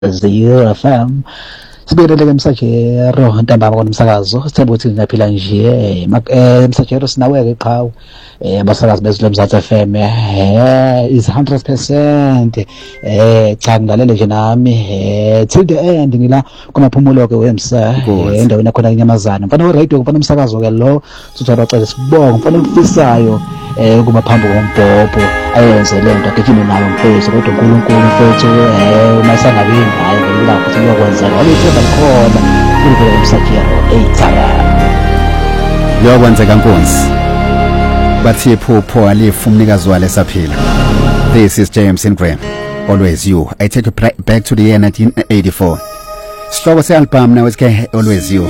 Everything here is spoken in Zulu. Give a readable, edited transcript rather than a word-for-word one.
Zero FM sibuyelele emsakero ntambama konomsakazo sithemba ukuthi ngiyaphila nje emsakero sinawe-ke qhawe abasakazi bezwe eMzansi FM is 100% cha ngilalele nje nami till the end ngila kumaphumulo-ke wemsa endaweni yakhona inyamazana mfana we-radio mfana umsakazo-ke lo sithi abacela sibonge mfana omfisayo ukuba phambi kombhobho ayenze lento agijime nayo mfethu kodwa uNkulunkulu mfethu uma sangabini hayi ngilapho ukuthi kuyokwenzeka walethemba likhona kulivele emsakero eyithaka yokwenzeka Nkosi bathi iphupho alifu umnikazi wale saphila. This is James Ingram, Always You. I take you back to the year 1984. Sihloko se-album now is Always You.